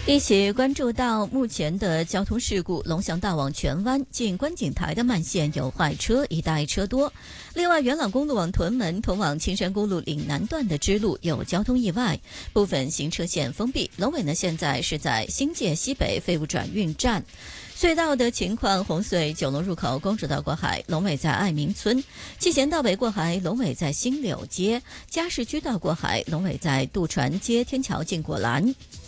一起关注到目前的交通事故，龙翔大往荃湾近观景台的慢线有坏车，一带车多。另外，元朗公路往屯门通往青山公路岭南段的支路有交通意外，部分行车线封闭。龙尾呢，现在是在新界西北废物转运站。隧道的情况，洪水九龙入口公主道过海，龙尾在爱民村；七贤道北过海，龙尾在新柳街；嘉市居道过海，龙尾在渡船街天桥近果栏。